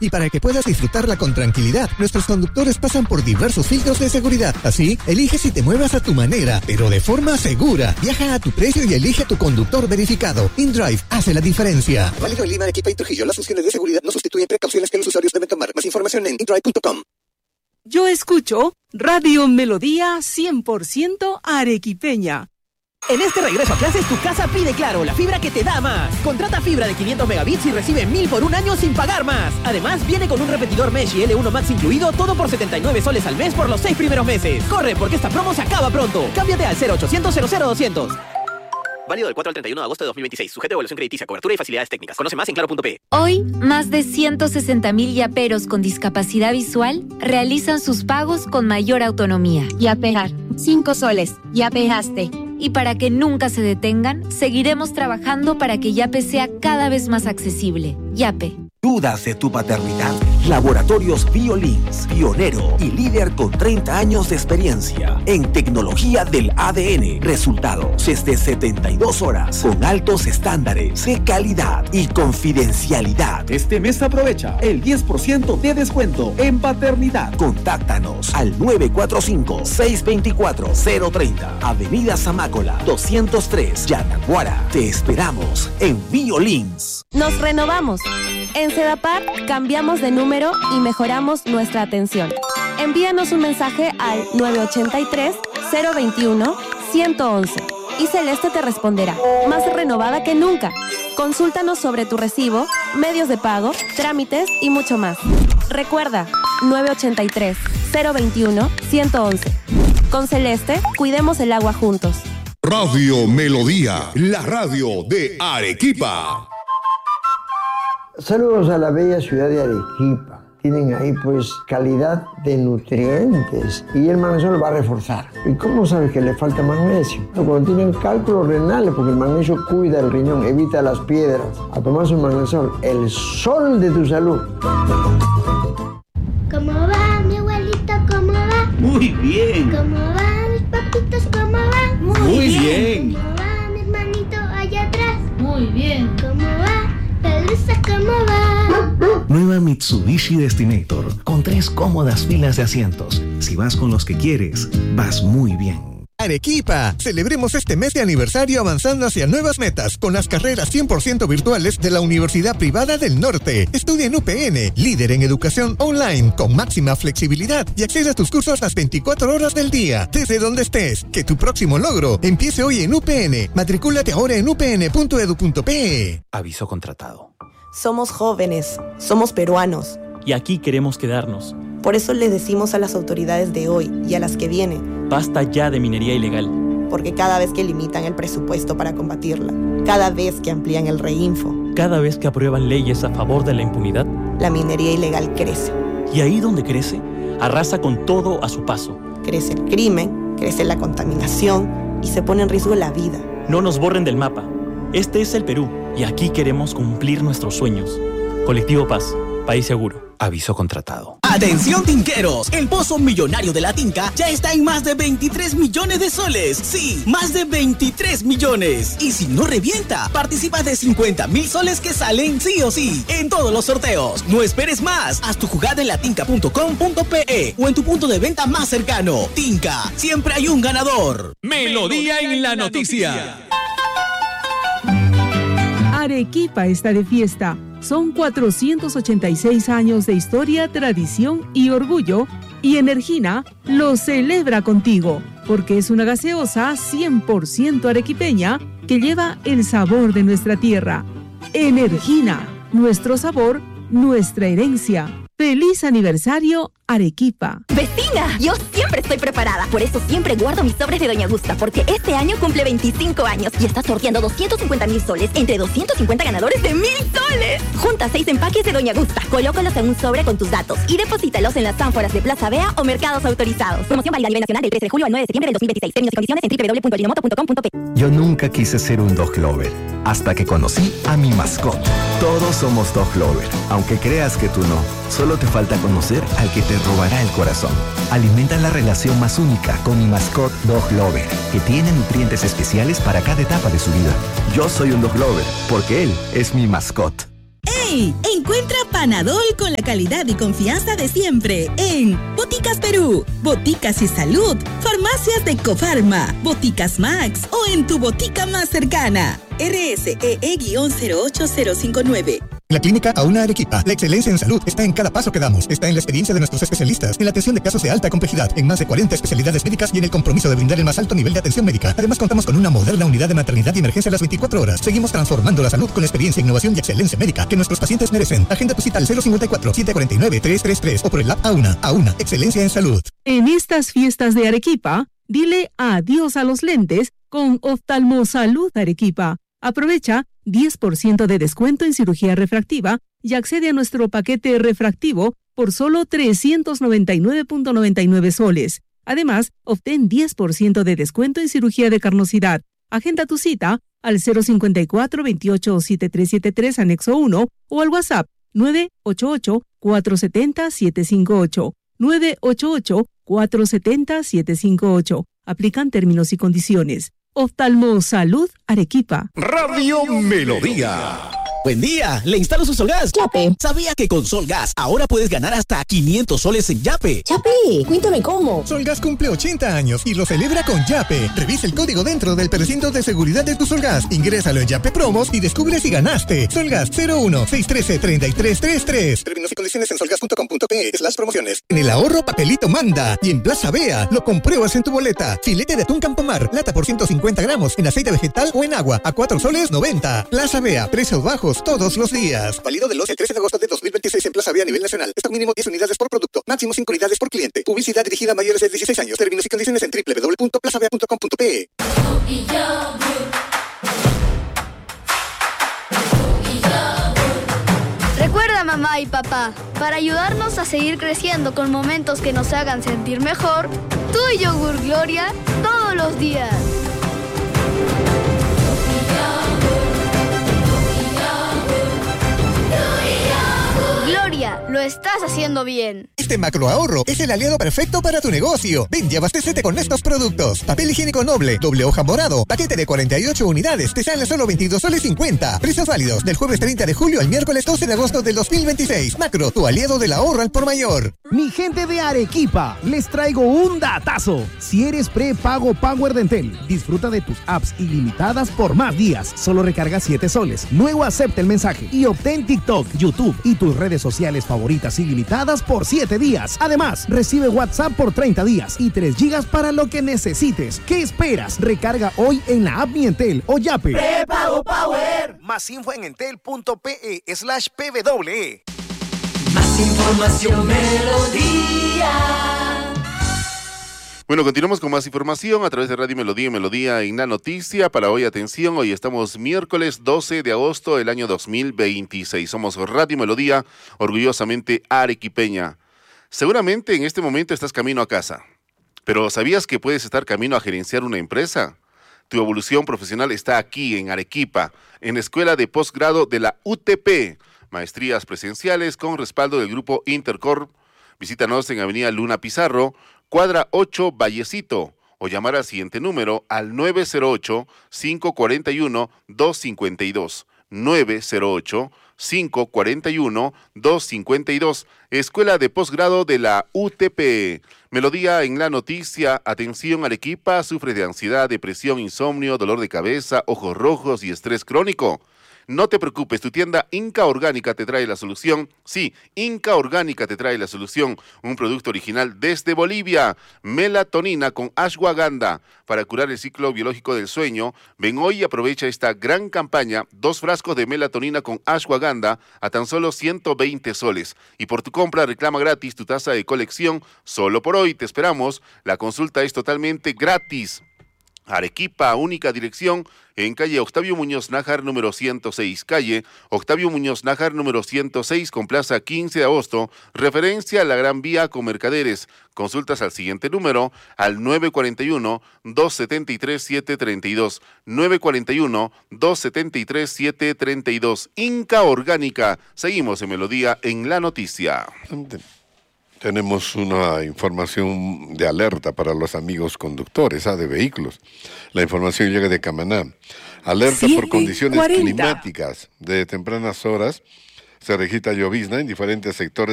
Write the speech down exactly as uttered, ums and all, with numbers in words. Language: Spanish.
Y para que puedas disfrutarla con tranquilidad, nuestros conductores pasan por diversos filtros de seguridad. Así, elige si te muevas a tu manera, pero de forma segura. Viaja a tu precio y elige a tu conductor verificado. InDrive hace la diferencia. Válido en Lima, Arequipa y Trujillo. Las funciones de seguridad no sustituyen precauciones que los usuarios deben tomar. Más información en indrive punto com. Yo escucho Radio Melodía cien por ciento arequipeña. En este regreso a clases, tu casa pide Claro, la fibra que te da más. Contrata fibra de quinientos megabits y recibe mil por un año sin pagar más. Además, viene con un repetidor Mesh y L uno Max incluido, todo por setenta y nueve soles al mes por los seis primeros meses. Corre, porque esta promo se acaba pronto. Cámbiate al cero ochocientos cero cero doscientos. Válido del cuatro al treinta y uno de agosto de dos mil veintiséis. Sujeto a evaluación crediticia, cobertura y facilidades técnicas. Conoce más en claro punto pe. Hoy, más de ciento sesenta mil yaperos con discapacidad visual realizan sus pagos con mayor autonomía. Yapear. Cinco soles. Yapeaste. Y para que nunca se detengan, seguiremos trabajando para que Yape sea cada vez más accesible. Yape. ¿Dudas de tu paternidad? Laboratorios Biolins, pionero y líder con treinta años de experiencia en tecnología del A D N. Resultados desde setenta y dos horas con altos estándares de calidad y confidencialidad. Este mes aprovecha el diez por ciento de descuento en paternidad. Contáctanos al nueve cuatro cinco, seis dos cuatro, cero tres cero, Avenida Zamácola, doscientos tres, Yanaguara. Te esperamos en Biolins. Nos renovamos. En Sedapar cambiamos de número y mejoramos nuestra atención. Envíanos un mensaje al nueve ocho tres, cero dos uno, uno uno uno y Celeste te responderá, más renovada que nunca. Consúltanos sobre tu recibo, medios de pago, trámites y mucho más. Recuerda, nueve ocho tres, cero dos uno, uno uno uno. Con Celeste, cuidemos el agua juntos. Radio Melodía, la radio de Arequipa. Saludos a la bella ciudad de Arequipa. Tienen ahí pues calidad de nutrientes y el magnesio lo va a reforzar. ¿Y cómo sabes que le falta magnesio? Cuando tienen cálculos renales, porque el magnesio cuida el riñón, evita las piedras. A tomar su magnesio, el sol de tu salud. ¿Cómo va mi abuelito? ¿Cómo va? Muy bien. ¿Cómo van mis papitos? ¿Cómo van? Muy, Muy bien. bien. ¿Cómo va mi hermanito allá atrás? Muy bien. ¿Cómo va? Pelusa, ¿cómo va? Nueva Mitsubishi Destinator, con tres cómodas filas de asientos. Si vas con los que quieres, vas muy bien. Arequipa, celebremos este mes de aniversario avanzando hacia nuevas metas con las carreras cien por ciento virtuales de la Universidad Privada del Norte. Estudia en U P N, líder en educación online, con máxima flexibilidad y accede a tus cursos las veinticuatro horas del día, desde donde estés. Que tu próximo logro empiece hoy en U P N. Matricúlate ahora en u p n punto edu punto pe. Aviso contratado. Somos jóvenes, somos peruanos. Y aquí queremos quedarnos. Por eso les decimos a las autoridades de hoy y a las que vienen: basta ya de minería ilegal. Porque cada vez que limitan el presupuesto para combatirla, cada vez que amplían el reinfo, cada vez que aprueban leyes a favor de la impunidad, la minería ilegal crece. Y ahí donde crece, arrasa con todo a su paso. Crece el crimen, crece la contaminación y se pone en riesgo la vida. No nos borren del mapa. Este es el Perú y aquí queremos cumplir nuestros sueños. Colectivo Paz, país seguro. Aviso contratado. ¡Atención, tinqueros! El pozo millonario de la Tinca ya está en más de veintitrés millones de soles. ¡Sí! ¡Más de veintitrés millones! Y si no revienta, participas de cincuenta mil soles que salen sí o sí en todos los sorteos. No esperes más. Haz tu jugada en latinca punto com punto pe o en tu punto de venta más cercano. Tinca, siempre hay un ganador. Melodía en la noticia. Arequipa está de fiesta. Son cuatrocientos ochenta y seis años de historia, tradición y orgullo, y Energina lo celebra contigo, porque es una gaseosa cien por ciento arequipeña que lleva el sabor de nuestra tierra. Energina, nuestro sabor, nuestra herencia. ¡Feliz aniversario, Arequipa! ¡Vecina! Yo siempre estoy preparada. Por eso siempre guardo mis sobres de Doña Gusta, porque este año cumple veinticinco años y está sorteando doscientos cincuenta mil soles entre doscientos cincuenta ganadores de mil soles. Junta seis empaques de Doña Gusta, colócalos en un sobre con tus datos y deposítalos en las ánforas de Plaza Bea o mercados autorizados. Promoción válida a nivel nacional del trece de julio al nueve de septiembre del dos mil veintiséis. Términos y condiciones en doble u doble u doble u punto ajinomoto punto com punto pe. Yo nunca quise ser un dog lover, hasta que conocí a mi mascota. Todos somos dog lover, aunque creas que tú no. Solo te falta conocer al que te robará el corazón. Alimenta la relación más única con mi mascot Dog Lover, que tiene nutrientes especiales para cada etapa de su vida. Yo soy un Dog Lover, porque él es mi mascot. ¡Ey! Encuentra Panadol con la calidad y confianza de siempre en Boticas Perú, Boticas y Salud, Farmacias de Cofarma, Boticas Max o en tu botica más cercana. R S E E cero ocho cero cinco nueve. La Clínica Auna Arequipa. La excelencia en salud está en cada paso que damos. Está en la experiencia de nuestros especialistas, en la atención de casos de alta complejidad, en más de cuarenta especialidades médicas y en el compromiso de brindar el más alto nivel de atención médica. Además, contamos con una moderna unidad de maternidad y emergencia a las veinticuatro horas. Seguimos transformando la salud con experiencia, innovación y excelencia médica que nuestros pacientes merecen. Agenda tu cita al cero cinco cuatro, siete cuatro nueve, tres tres tres o por el app Auna. Auna, excelencia en salud. En estas fiestas de Arequipa, dile adiós a los lentes con Oftalmosalud Arequipa. Aprovecha diez por ciento de descuento en cirugía refractiva y accede a nuestro paquete refractivo por solo trescientos noventa y nueve punto noventa y nueve soles. Además, obtén diez por ciento de descuento en cirugía de carnosidad. Agenda tu cita al cero cinco cuatro, veintiocho, setenta y tres setenta y tres anexo uno o al WhatsApp nueve ocho ocho, cuatro siete cero, siete cinco ocho. nueve ocho ocho, cuatro siete cero, siete cinco ocho. Aplican términos y condiciones. Oftalmosalud Arequipa. Radio Melodía. Buen día, le instalo su Solgas. Yape. ¿Sabía que con Solgas ahora puedes ganar hasta quinientos soles en Yape? Yape, cuéntame cómo. Solgas cumple ochenta años y lo celebra con Yape. Revisa el código dentro del precinto de seguridad de tu Solgas. Ingrésalo en Yape Promos y descubre si ganaste. Solgas cero uno, seis uno tres, tres tres tres tres. Términos y condiciones en solgas punto com punto pe slash promociones. En el ahorro papelito manda. Y en Plaza Bea lo compruebas en tu boleta. Filete de atún Campomar, lata por ciento cincuenta gramos, en aceite vegetal o en agua, a cuatro soles noventa. Plaza Bea, precios bajos todos los días. Válido del once al trece de agosto de dos mil veintiséis en Plaza Vea a nivel nacional. Stock mínimo diez unidades por producto. Máximo cinco unidades por cliente. Publicidad dirigida a mayores de dieciséis años. Términos y condiciones en doble u doble u doble u punto plaza vea punto com punto pe. Recuerda, mamá y papá, para ayudarnos a seguir creciendo con momentos que nos hagan sentir mejor, tú y yogur Gloria todos los días. Gloria, lo estás haciendo bien. Este macroahorro es el aliado perfecto para tu negocio. Ven y abastécete con estos productos. Papel higiénico noble, doble hoja morado, paquete de cuarenta y ocho unidades, te sale solo veintidós soles cincuenta. Precios válidos del jueves treinta de julio al miércoles doce de agosto del dos mil veintiséis. Macro, tu aliado del ahorro al por mayor. Mi gente de Arequipa, les traigo un datazo. Si eres prepago Power de Entel, disfruta de tus apps ilimitadas por más días. Solo recarga siete soles. Luego acepta el mensaje y obtén TikTok, YouTube y tus redes sociales favoritas ilimitadas por siete días. Además, recibe WhatsApp por treinta días y tres gigas para lo que necesites. ¿Qué esperas? Recarga hoy en la app Mi Entel o Yape. Prepago Power. Más info en entel.pe slash pw. Más información, Melodía. Bueno, continuamos con más información a través de Radio Melodía y Melodía en la noticia. Para hoy, atención, hoy estamos miércoles doce de agosto del año dos mil veintiséis. Somos Radio Melodía, orgullosamente arequipeña. Seguramente en este momento estás camino a casa, pero ¿sabías que puedes estar camino a gerenciar una empresa? Tu evolución profesional está aquí en Arequipa, en la Escuela de Postgrado de la U T P. Maestrías presenciales con respaldo del grupo Intercorp. Visítanos en Avenida Luna Pizarro, cuadra ocho, Vallecito, o llamar al siguiente número al nueve cero ocho, cinco cuatro uno, dos cinco dos. nueve cero ocho, cinco cuatro uno, dos cinco dos. Escuela de Postgrado de la U T P. Melodía en la noticia. Atención, Arequipa, sufre de ansiedad, depresión, insomnio, dolor de cabeza, ojos rojos y estrés crónico. No te preocupes, tu tienda Inca Orgánica te trae la solución. Sí, Inca Orgánica te trae la solución. Un producto original desde Bolivia. Melatonina con ashwagandha para curar el ciclo biológico del sueño. Ven hoy y aprovecha esta gran campaña. Dos frascos de melatonina con ashwagandha a tan solo ciento veinte soles. Y por tu compra reclama gratis tu taza de colección. Solo por hoy te esperamos. La consulta es totalmente gratis. Arequipa, única dirección en calle Octavio Muñoz Nájar número ciento seis, calle Octavio Muñoz Nájar número ciento seis con plaza quince de agosto, referencia a la Gran Vía con Mercaderes. Consultas al siguiente número al nueve cuatro uno, dos siete tres, siete tres dos, nueve cuatro uno, dos siete tres, siete tres dos. Inca Orgánica. Seguimos en Melodía en la noticia. Tenemos una información de alerta para los amigos conductores ¿ah? de vehículos. La información llega de Camaná. Alerta por condiciones climáticas. De tempranas horas Se registra llovizna en diferentes sectores